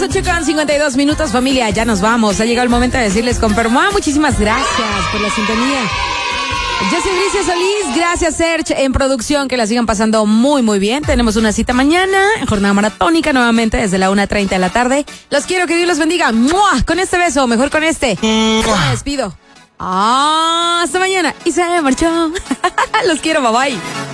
las 8:52, familia. Ya nos vamos. Ha llegado el momento de decirles con permo. Muchísimas gracias por la sintonía. Yo soy Bricia Solís, gracias Serge en producción, que la sigan pasando muy muy bien. Tenemos una cita mañana en jornada maratónica nuevamente desde la 1:30 de la tarde. Los quiero, que Dios los bendiga. ¡Mua! Con este beso, mejor con este. Me despido. Hasta mañana. Y se marchó. Los quiero, bye bye.